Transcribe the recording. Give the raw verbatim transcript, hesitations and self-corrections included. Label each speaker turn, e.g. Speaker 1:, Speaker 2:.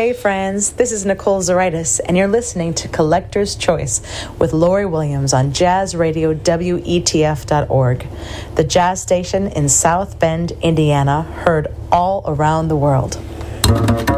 Speaker 1: Hey friends, this is Nicole Zaritis, and you're listening to Collector's Choice with Lori Williams on Jazz Radio W E T F dot org, the jazz station in South Bend, Indiana, heard all around the world.